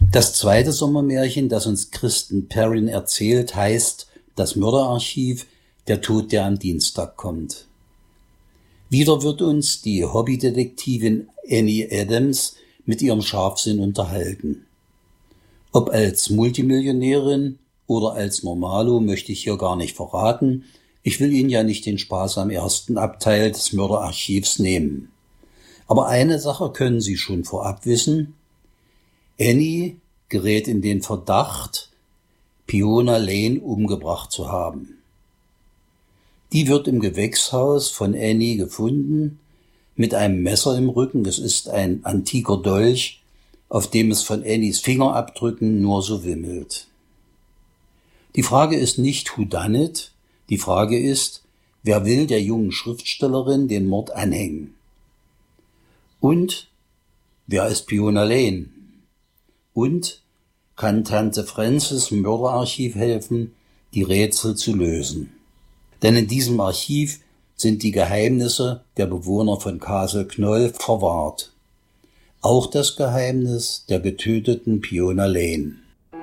Das zweite Sommermärchen, das uns Kristen Perrin erzählt, heißt Das Mörderarchiv, der Tod, der am Dienstag kommt. Wieder wird uns die Hobbydetektivin Annie Adams mit ihrem Scharfsinn unterhalten. Ob als Multimillionärin oder als Normalo möchte ich hier gar nicht verraten. Ich will Ihnen ja nicht den Spaß am ersten Abteil des Mörderarchivs nehmen. Aber eine Sache können Sie schon vorab wissen. Annie gerät in den Verdacht, Fiona Lane umgebracht zu haben. Die wird im Gewächshaus von Annie gefunden, mit einem Messer im Rücken. Es ist ein antiker Dolch, auf dem es von Annies Fingerabdrücken nur so wimmelt. Die Frage ist nicht whodunit, die Frage ist, wer will der jungen Schriftstellerin den Mord anhängen? Und wer ist Fiona Lane? Und kann Tante Frances im Mörderarchiv helfen, die Rätsel zu lösen? Denn in diesem Archiv sind die Geheimnisse der Bewohner von Castle Knoll verwahrt. Auch das Geheimnis der getöteten Fiona Lane.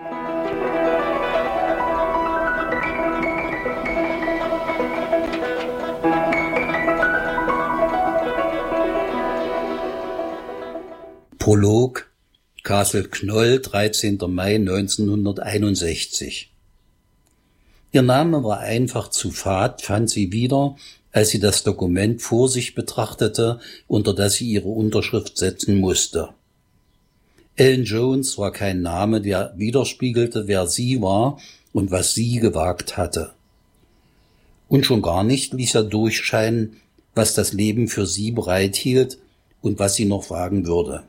Prolog, Castle Knoll, 13. Mai 1961. Ihr Name war einfach zu fad, fand sie wieder, als sie das Dokument vor sich betrachtete, unter das sie ihre Unterschrift setzen musste. Ellen Jones war kein Name, der widerspiegelte, wer sie war und was sie gewagt hatte. Und schon gar nicht ließ er durchscheinen, was das Leben für sie bereithielt und was sie noch wagen würde.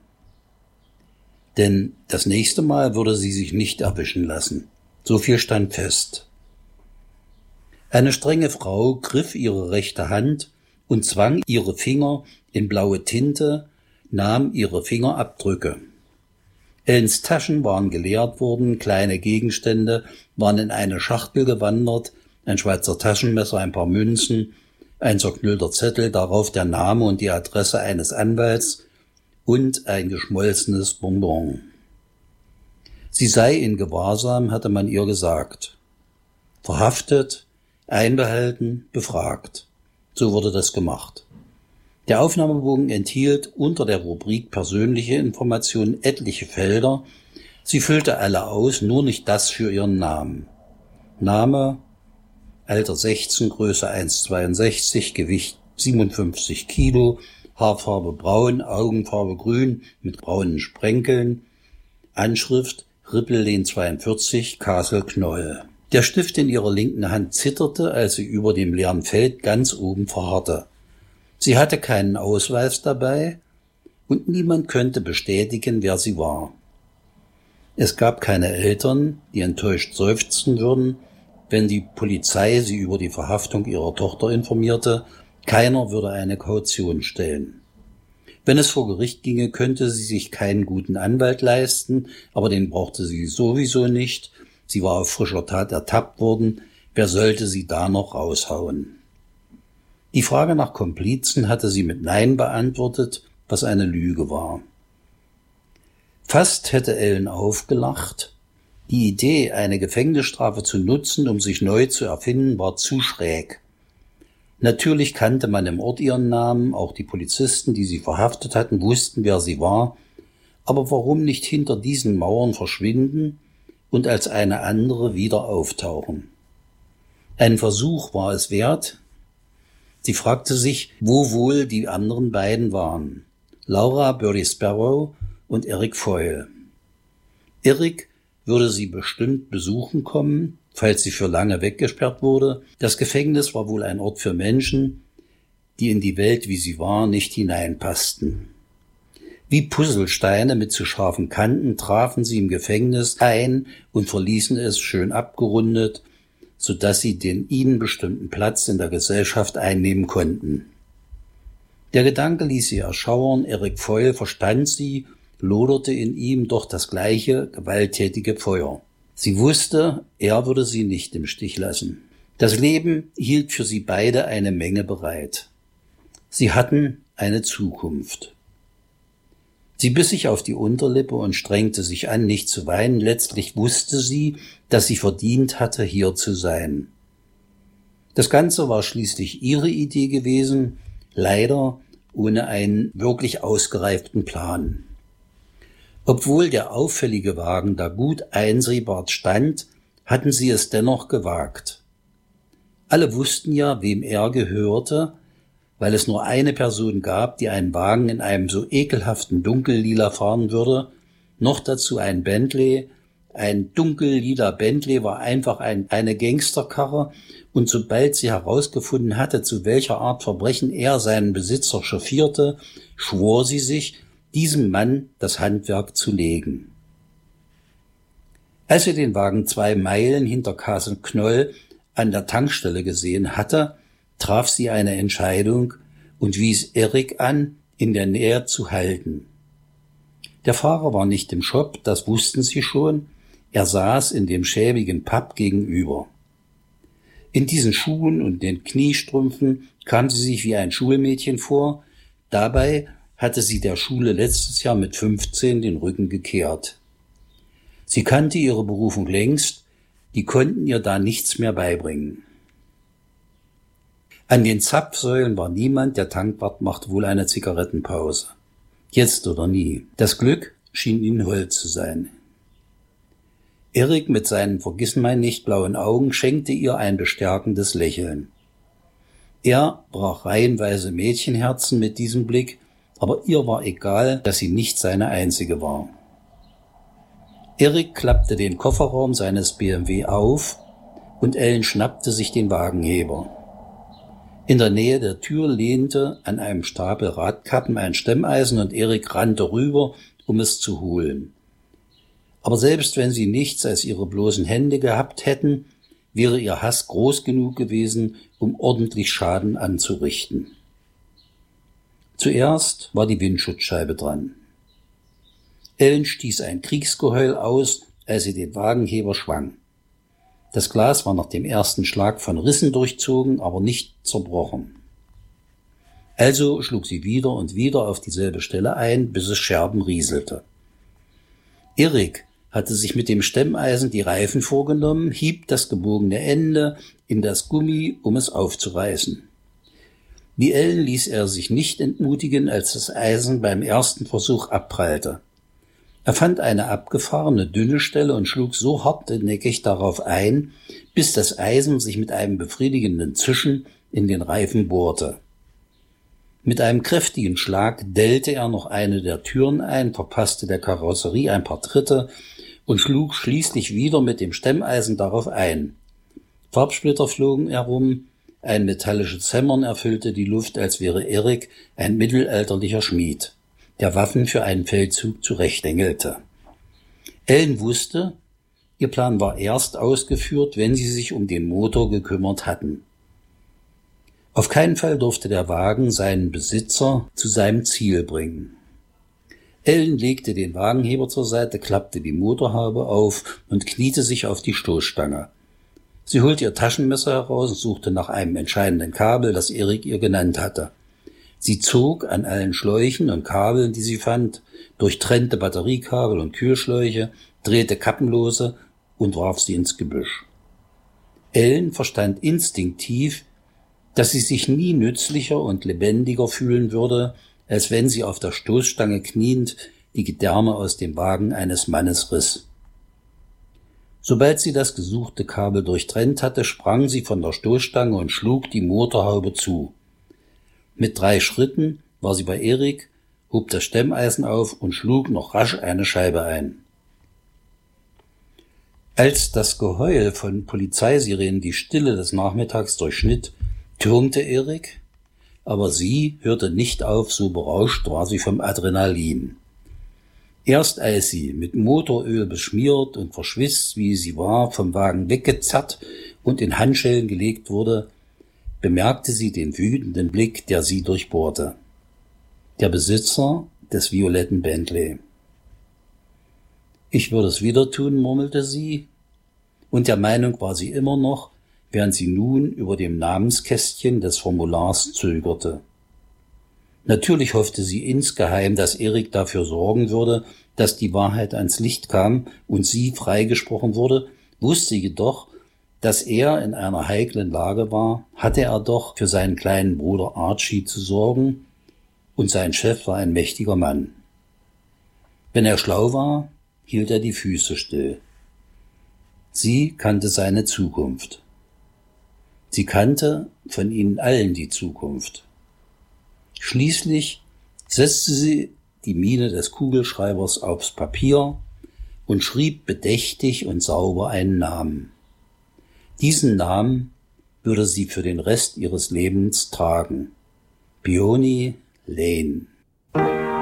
Denn das nächste Mal würde sie sich nicht erwischen lassen. So viel stand fest. Eine strenge Frau griff ihre rechte Hand und zwang ihre Finger in blaue Tinte, nahm ihre Fingerabdrücke. Ellens Taschen waren geleert worden, kleine Gegenstände waren in eine Schachtel gewandert, ein Schweizer Taschenmesser, ein paar Münzen, ein zerknüllter Zettel, darauf der Name und die Adresse eines Anwalts und ein geschmolzenes Bonbon. Sie sei in Gewahrsam, hatte man ihr gesagt. Verhaftet, einbehalten, befragt. So wurde das gemacht. Der Aufnahmebogen enthielt unter der Rubrik persönliche Informationen etliche Felder. Sie füllte alle aus, nur nicht das für ihren Namen. Name, Alter 16, Größe 1,62, Gewicht 57 Kilo, Haarfarbe braun, Augenfarbe grün mit braunen Sprenkeln, Anschrift Rippellehn 42, Castle Knoll. Der Stift in ihrer linken Hand zitterte, als sie über dem leeren Feld ganz oben verharrte. Sie hatte keinen Ausweis dabei und niemand könnte bestätigen, wer sie war. Es gab keine Eltern, die enttäuscht seufzen würden, wenn die Polizei sie über die Verhaftung ihrer Tochter informierte. Keiner würde eine Kaution stellen. Wenn es vor Gericht ginge, könnte sie sich keinen guten Anwalt leisten, aber den brauchte sie sowieso nicht. Sie war auf frischer Tat ertappt worden. Wer sollte sie da noch raushauen? Die Frage nach Komplizen hatte sie mit Nein beantwortet, was eine Lüge war. Fast hätte Ellen aufgelacht. Die Idee, eine Gefängnisstrafe zu nutzen, um sich neu zu erfinden, war zu schräg. Natürlich kannte man im Ort ihren Namen, auch die Polizisten, die sie verhaftet hatten, wussten, wer sie war. Aber warum nicht hinter diesen Mauern verschwinden und als eine andere wieder auftauchen? Ein Versuch war es wert. Sie fragte sich, wo wohl die anderen beiden waren. Laura Birdie Sparrow und Eric Foyle. Eric würde sie bestimmt besuchen kommen, falls sie für lange weggesperrt wurde. Das Gefängnis war wohl ein Ort für Menschen, die in die Welt, wie sie war, nicht hineinpassten. Wie Puzzlesteine mit zu scharfen Kanten trafen sie im Gefängnis ein und verließen es schön abgerundet, sodass sie den ihnen bestimmten Platz in der Gesellschaft einnehmen konnten. Der Gedanke ließ sie erschauern, Eric Foyle verstand sie, loderte in ihm doch das gleiche gewalttätige Feuer. Sie wusste, er würde sie nicht im Stich lassen. Das Leben hielt für sie beide eine Menge bereit. Sie hatten eine Zukunft. Sie biss sich auf die Unterlippe und strengte sich an, nicht zu weinen. Letztlich wusste sie, dass sie verdient hatte, hier zu sein. Das Ganze war schließlich ihre Idee gewesen, leider ohne einen wirklich ausgereiften Plan. Obwohl der auffällige Wagen da gut einsehbar stand, hatten sie es dennoch gewagt. Alle wussten ja, wem er gehörte, weil es nur eine Person gab, die einen Wagen in einem so ekelhaften Dunkellila fahren würde, noch dazu ein Bentley. Ein dunkellila Bentley war einfach eine Gangsterkarre, und sobald sie herausgefunden hatte, zu welcher Art Verbrechen er seinen Besitzer chauffierte, schwor sie sich, diesem Mann das Handwerk zu legen. Als sie den Wagen 2 Meilen hinter Kasenknoll an der Tankstelle gesehen hatte, traf sie eine Entscheidung und wies Erik an, in der Nähe zu halten. Der Fahrer war nicht im Shop, das wussten sie schon, er saß in dem schäbigen Pub gegenüber. In diesen Schuhen und den Kniestrümpfen kam sie sich wie ein Schulmädchen vor, dabei hatte sie der Schule letztes Jahr mit 15 den Rücken gekehrt. Sie kannte ihre Berufung längst, die konnten ihr da nichts mehr beibringen. An den Zapfsäulen war niemand, der Tankwart machte wohl eine Zigarettenpause. Jetzt oder nie. Das Glück schien ihnen hold zu sein. Erik mit seinen vergissenmeinnicht blauen Augen schenkte ihr ein bestärkendes Lächeln. Er brach reihenweise Mädchenherzen mit diesem Blick, aber ihr war egal, dass sie nicht seine einzige war. Erik klappte den Kofferraum seines BMW auf und Ellen schnappte sich den Wagenheber. In der Nähe der Tür lehnte an einem Stapel Radkappen ein Stemmeisen und Erik rannte rüber, um es zu holen. Aber selbst wenn sie nichts als ihre bloßen Hände gehabt hätten, wäre ihr Hass groß genug gewesen, um ordentlich Schaden anzurichten. Zuerst war die Windschutzscheibe dran. Ellen stieß ein Kriegsgeheul aus, als sie den Wagenheber schwang. Das Glas war nach dem ersten Schlag von Rissen durchzogen, aber nicht zerbrochen. Also schlug sie wieder und wieder auf dieselbe Stelle ein, bis es Scherben rieselte. Erik hatte sich mit dem Stemmeisen die Reifen vorgenommen, hieb das gebogene Ende in das Gummi, um es aufzureißen. Wie Ellen ließ er sich nicht entmutigen, als das Eisen beim ersten Versuch abprallte. Er fand eine abgefahrene, dünne Stelle und schlug so hartnäckig darauf ein, bis das Eisen sich mit einem befriedigenden Zischen in den Reifen bohrte. Mit einem kräftigen Schlag dellte er noch eine der Türen ein, verpasste der Karosserie ein paar Tritte und schlug schließlich wieder mit dem Stemmeisen darauf ein. Farbsplitter flogen herum, ein metallisches Hämmern erfüllte die Luft, als wäre Erik ein mittelalterlicher Schmied, der Waffen für einen Feldzug zurechtengelte. Ellen wusste, ihr Plan war erst ausgeführt, wenn sie sich um den Motor gekümmert hatten. Auf keinen Fall durfte der Wagen seinen Besitzer zu seinem Ziel bringen. Ellen legte den Wagenheber zur Seite, klappte die Motorhaube auf und kniete sich auf die Stoßstange. Sie holte ihr Taschenmesser heraus und suchte nach einem entscheidenden Kabel, das Erik ihr genannt hatte. Sie zog an allen Schläuchen und Kabeln, die sie fand, durchtrennte Batteriekabel und Kühlschläuche, drehte Kappenlose und warf sie ins Gebüsch. Ellen verstand instinktiv, dass sie sich nie nützlicher und lebendiger fühlen würde, als wenn sie auf der Stoßstange kniend die Gedärme aus dem Wagen eines Mannes riss. Sobald sie das gesuchte Kabel durchtrennt hatte, sprang sie von der Stoßstange und schlug die Motorhaube zu. Mit 3 Schritten war sie bei Erik, hob das Stemmeisen auf und schlug noch rasch eine Scheibe ein. Als das Geheul von Polizeisirenen die Stille des Nachmittags durchschnitt, türmte Erik, aber sie hörte nicht auf, so berauscht war sie vom Adrenalin. Erst als sie, mit Motoröl beschmiert und verschwitzt, wie sie war, vom Wagen weggezerrt und in Handschellen gelegt wurde, bemerkte sie den wütenden Blick, der sie durchbohrte. Der Besitzer des violetten Bentley. »Ich würde es wieder tun«, murmelte sie, und der Meinung war sie immer noch, während sie nun über dem Namenskästchen des Formulars zögerte. Natürlich hoffte sie insgeheim, dass Erik dafür sorgen würde, dass die Wahrheit ans Licht kam und sie freigesprochen wurde, wusste jedoch, dass er in einer heiklen Lage war, hatte er doch für seinen kleinen Bruder Archie zu sorgen, und sein Chef war ein mächtiger Mann. Wenn er schlau war, hielt er die Füße still. Sie kannte seine Zukunft. Sie kannte von ihnen allen die Zukunft. Schließlich setzte sie die Miene des Kugelschreibers aufs Papier und schrieb bedächtig und sauber einen Namen. Diesen Namen würde sie für den Rest ihres Lebens tragen: Peony Lane.